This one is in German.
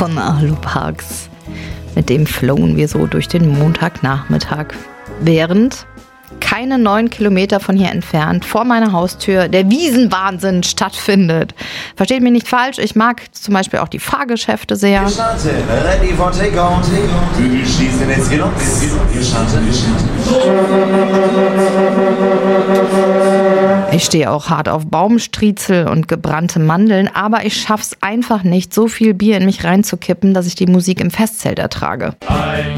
von Aluparks. Mit dem flowen wir so durch den Montagnachmittag. Während keine 9 Kilometer von hier entfernt, vor meiner Haustür, der Wiesenwahnsinn stattfindet. Versteht mich nicht falsch, ich mag zum Beispiel auch die Fahrgeschäfte sehr. Ready for takeoff. Die schließen jetzt genutzt. Wir starten. Ich stehe auch hart auf Baumstriezel und gebrannte Mandeln, aber ich schaff's einfach nicht, so viel Bier in mich reinzukippen, dass ich die Musik im Festzelt ertrage.